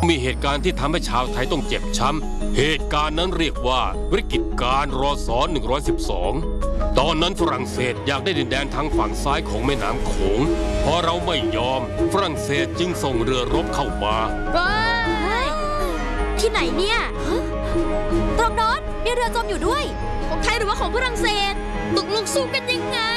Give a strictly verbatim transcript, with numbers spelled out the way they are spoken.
มีเหตุการณ์ที่ทำให้ชาวไทยต้องเจ็บช้ำเหตุการณ์นั้นเรียกว่าวิกฤตการณ์รศหนึ่งร้อยสิบสองตอนนั้นฝรั่งเศสอยากได้ดินแดนทางฝั่งซ้ายของแม่น้ำโขงพอเราไม่ยอมฝรั่งเศสจึงส่งเรือรบเข้ามาที่ไหนเนี่ยตรงโน้นมีเรือจมอยู่ด้วยของไทยหรือว่าของฝรั่งเศสตกลงสู้กันยังไง